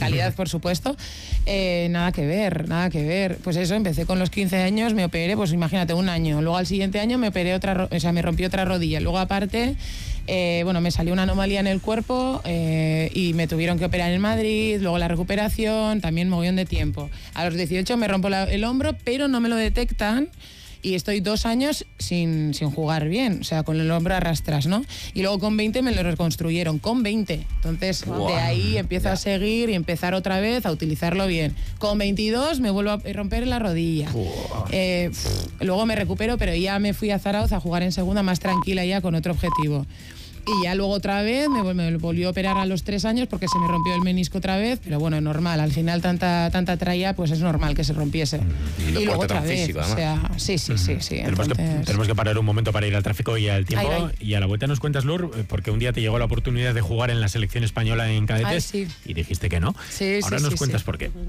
calidad, por supuesto. Nada que ver. Pues eso, empecé con los 15 años, me operé, pues imagínate, un año. Luego al siguiente año me operé me rompí otra rodilla. Luego aparte, me salió una anomalía en el cuerpo y me tuvieron que operar en Madrid. Luego la recuperación, también mogollón de tiempo. A los 18 me rompo el hombro, pero no me lo detectan. Y estoy 2 años sin jugar bien, o sea, con el hombro a rastras, ¿no? Y luego con 20 me lo reconstruyeron, con 20. Entonces, de ahí empiezo a seguir y empezar otra vez a utilizarlo bien. Con 22 me vuelvo a romper la rodilla. Luego me recupero, pero ya me fui a Zarauz a jugar en segunda más tranquila ya con otro objetivo. Y ya luego otra vez me volvió a operar a los 3 años porque se me rompió el menisco otra vez, pero bueno, normal, al final tanta tralla, pues es normal que se rompiese. Y luego otra vez, físico, o sea, sí. Tenemos que parar un momento para ir al tráfico y al tiempo. Ay. Y a la vuelta nos cuentas, Lur, porque un día te llegó la oportunidad de jugar en la selección española en cadetes y dijiste que no. Ahora nos cuentas por qué.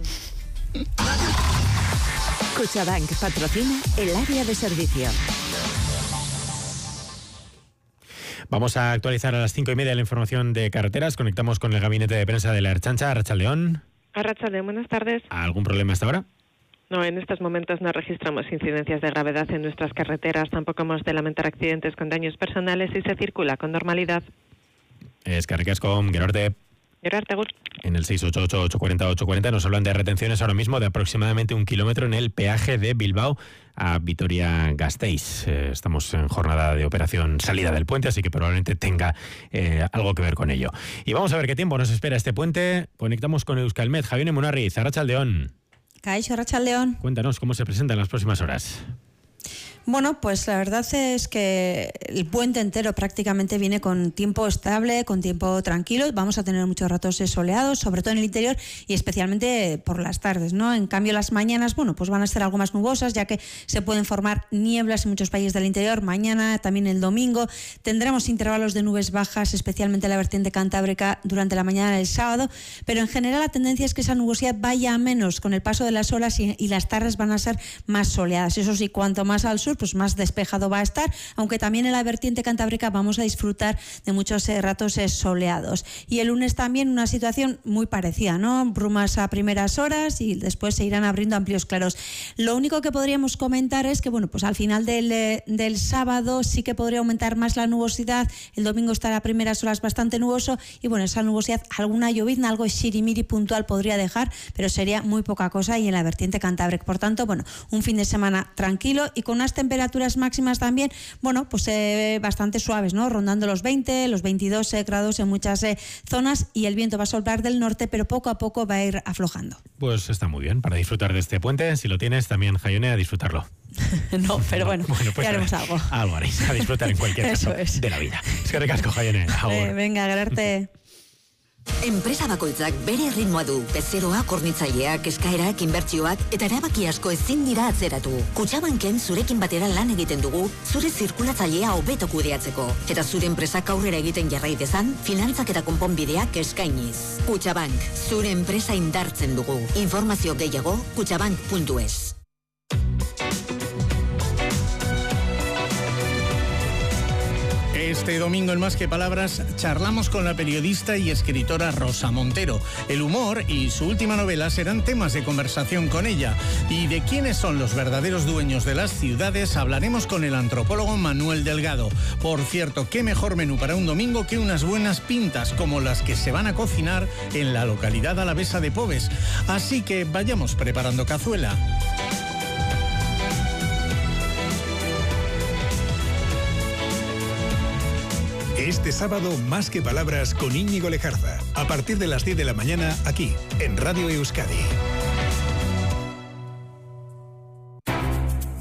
CaixaBank patrocina el área de servicio. Vamos a actualizar a las 5:30 la información de carreteras. Conectamos con el gabinete de prensa de la Ertzaintza. Arratsaldeón. Arratsaldeón, buenas tardes. ¿Algún problema hasta ahora? No, en estos momentos no registramos incidencias de gravedad en nuestras carreteras. Tampoco hemos de lamentar accidentes con daños personales y se circula con normalidad. Eskerrik asko, Gerarte. En el 688-840-840 nos hablan de retenciones ahora mismo de aproximadamente 1 kilómetro en el peaje de Bilbao a Vitoria-Gasteiz. Estamos en jornada de operación salida del puente, así que probablemente tenga algo que ver con ello. Y vamos a ver qué tiempo nos espera este puente. Conectamos con Euskalmet. Javier Munarriz, Arratsaldeón. Kaixo, Arratsaldeón. Cuéntanos cómo se presenta en las próximas horas. Bueno, pues la verdad es que el puente entero prácticamente viene con tiempo estable, con tiempo tranquilo. Vamos a tener muchos ratos soleados, sobre todo en el interior y especialmente por las tardes, ¿no? En cambio, las mañanas, bueno, pues van a ser algo más nubosas, ya que se pueden formar nieblas en muchos países del interior. Mañana, también el domingo, tendremos intervalos de nubes bajas, especialmente en la vertiente cantábrica durante la mañana del sábado, pero en general la tendencia es que esa nubosidad vaya a menos con el paso de las horas y las tardes van a ser más soleadas. Eso sí, cuanto más al sur, pues más despejado va a estar, aunque también en la vertiente cantábrica vamos a disfrutar de muchos ratos soleados. Y el lunes también una situación muy parecida, ¿no? Brumas a primeras horas y después se irán abriendo amplios claros. Lo único que podríamos comentar es que, bueno, pues al final del sábado sí que podría aumentar más la nubosidad. El domingo estará a primeras horas bastante nuboso y, bueno, esa nubosidad, alguna llovizna, algo shirimiri puntual podría dejar, pero sería muy poca cosa y en la vertiente cantábrica. Por tanto, bueno, un fin de semana tranquilo y con unas temperaturas máximas también, bueno, pues bastante suaves, ¿no? Rondando los 20, los 22 grados en muchas zonas y el viento va a soplar del norte, pero poco a poco va a ir aflojando. Pues está muy bien para disfrutar de este puente. Si lo tienes, también, Jaione, a disfrutarlo. No, pero bueno, pues ya haremos algo. Algo haréis, a disfrutar en cualquier caso de la vida. Es que recasco, Jaione. Venga, agradarte. Enpresa bakoitzak bere ritmoa du. Bezeroa, kornitzaileak, eskaerak, inbertsioak eta erabaki asko ezin dira atzeratu. Kutxabanken zurekin batera lan egiten dugu, zure zirkulatzailea hobeto kudeatzeko. Eta zure enpresak aurrera egiten jarrai dezan, finantzak eta konponbideak eskainiz. Kutxabank, zure enpresa indartzen dugu. Informazio gehiago, kutxabank.es. Este domingo en Más que Palabras charlamos con la periodista y escritora Rosa Montero. El humor y su última novela serán temas de conversación con ella. Y de quiénes son los verdaderos dueños de las ciudades hablaremos con el antropólogo Manuel Delgado. Por cierto, qué mejor menú para un domingo que unas buenas pintas como las que se van a cocinar en la localidad alavesa de Poves. Así que vayamos preparando cazuela. Este sábado, Más que Palabras con Íñigo Lejarza. A partir de las 10 de la mañana, aquí, en Radio Euskadi.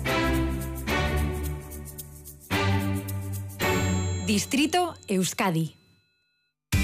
Distrito Euskadi.